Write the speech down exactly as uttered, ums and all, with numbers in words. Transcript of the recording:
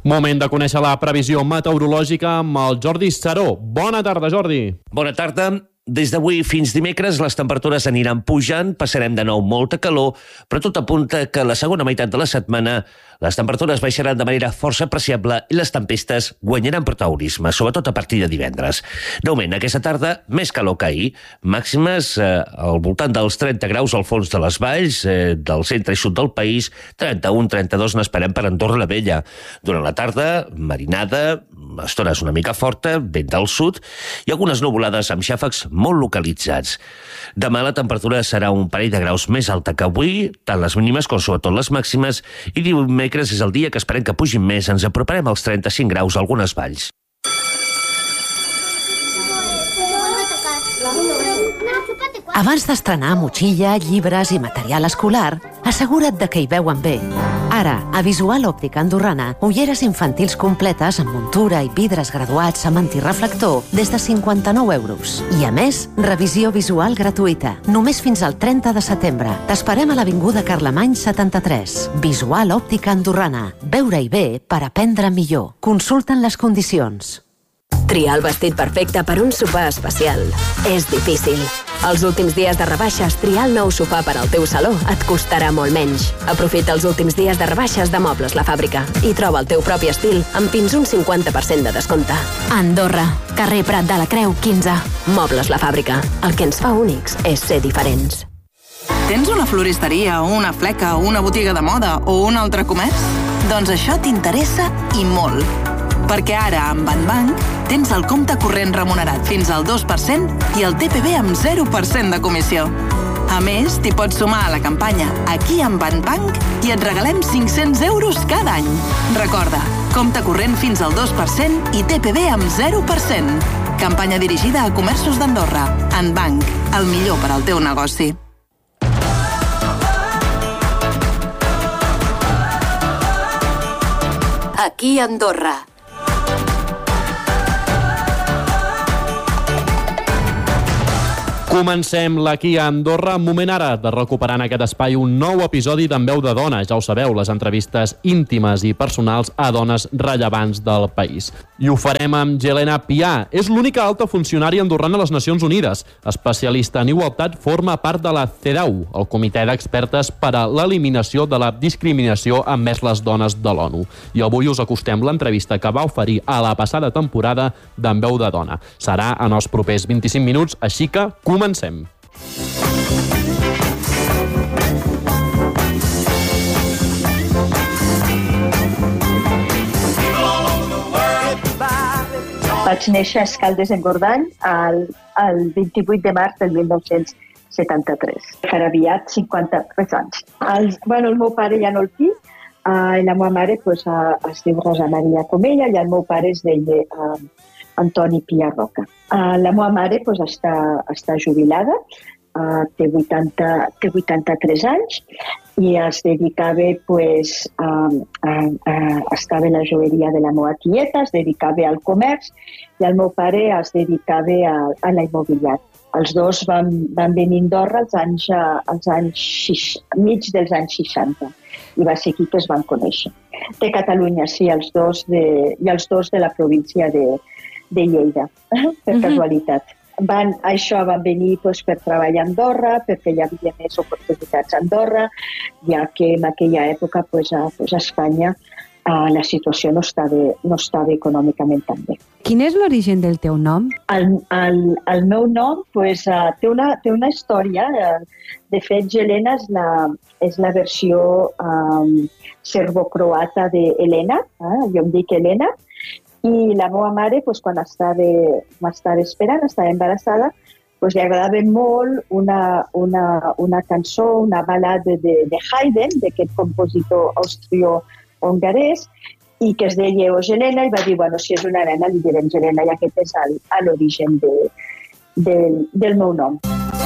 Moment de conèixer la previsió meteorològica amb el Jordi Saró. Bona tarda, Jordi. Bona tarda. Des d'avui fins dimecres les temperatures aniran pujant, passarem de nou molta calor, però tot apunta que la segona meitat de la setmana les temperatures baixaran de manera força apreciable i les tempestes guanyaran protagonisme, sobretot a partir de divendres. De moment, aquesta tarda, més calor que ahir, màximes eh, al voltant dels trenta graus al fons de les valls, eh, del centre i sud del país, trenta-un trenta-dos n'esperem per Andorra la Vella. Durant la tarda, marinada, estones una mica forta, vent del sud i algunes nuvolades amb xàfecs molt localitzats. Demà la temperatura serà un parell de graus més alta que avui, tant les mínimes com sobretot les màximes, i dimecres és el dia que esperem que pugin més, ens aproparem als trenta-cinc graus a algunes valls. Abans d'estrenar motxilla, llibres i material escolar, assegura't de que hi veuen bé. Ara, a Visual Òptica Andorrana, ulleres infantils completes amb muntura i vidres graduats amb antireflector des de cinquanta-nou euros. I a més, revisió visual gratuïta, només fins al trenta de setembre. T'esperem a l'Avinguda Carlemany setanta-tres. Visual Òptica Andorrana. Veure-hi bé per aprendre millor. Consulten les condicions. Triar el vestit perfecte per un sopar especial és difícil. Els últims dies de rebaixes, triar el nou sofà per al teu saló et costarà molt menys. Aprofita els últims dies de rebaixes de Mobles La Fàbrica i troba el teu propi estil amb fins un cinquanta per cent de descompte. Andorra, carrer Prat de la Creu, quinze. Mobles La Fàbrica. El que ens fa únics és ser diferents. Tens una floristeria, una fleca, una botiga de moda o un altre comerç? Doncs això t'interessa i molt. Perquè ara, amb Banbank, tens el compte corrent remunerat fins al dos per cent i el T P V amb zero per cent de comissió. A més, t'hi pots sumar a la campanya Aquí amb Banbank i et regalem cinc-cents euros cada any. Recorda, compte corrent fins al dos per cent i T P V amb zero per cent. Campanya dirigida a comerços d'Andorra. Banbank, el millor per al teu negoci. Aquí Andorra. Comencem l'Aquí a Andorra, moment ara de recuperar en aquest espai un nou episodi d'En Veu de Dona. Ja ho sabeu, les entrevistes íntimes i personals a dones rellevants del país. I ho farem amb Jelena Pià. És l'única alta funcionària andorrana a les Nacions Unides. Especialista en igualtat, forma part de la CEDAW, el Comitè d'Expertes per a l'Eliminació de la Discriminació envers les dones de l'ONU. I avui us acostem l'entrevista que va oferir a la passada temporada d'En Veu de Dona. Serà en els propers vint-i-cinc minuts, així que comencem. Comencem. Vaig néixer a Escaldes-Engordany el, el vint-i-vuit de març del mil nou-cents setanta-tres. Farà aviat cinquanta-tres anys. El, bueno, el meu pare ja no el tinc, uh, i la meva mare pues, uh, es diu Rosa Maria Comella i el meu pare es deia uh, Antoni Pià Roca. Uh, la meva mare pues, està, està jubilada, uh, té, vuitanta, té vuitanta-tres anys i es dedicava, pues, a, a, a, estava a la joieria de la meva tieta, es dedicava al comerç i el meu pare es dedicava a, a la immobiliària. Els dos van, van venir a Andorra als anys, als anys mig dels anys seixanta i va ser aquí que es van conèixer. De Catalunya, sí, els dos de, i els dos de la província de de Lleida, per casualitat. Van, això van venir pues, per treballar a Andorra, perquè hi havia més oportunitats a Andorra, ja que en aquella època pues, a, pues, a Espanya uh, la situació no estava, no estava econòmicament tan bé. Quin és l'origen del teu nom? El, el, el meu nom pues, uh, té, una, té una història. Uh, de fet, Jelena és la, és la versió um, serbo-croata d'Helena, uh, jo em dic Helena, i la meva mare, pues, quan estava, m'estava esperant, estava embarassada, pues, li agradava molt una, una, una cançó, una balada de, de Haydn, d'aquest compositor austrio-hongarès, i que es deia Jelena, i va dir, bueno, si és una nena, li direm Jelena, i aquest és l'origen de, de, del meu nom.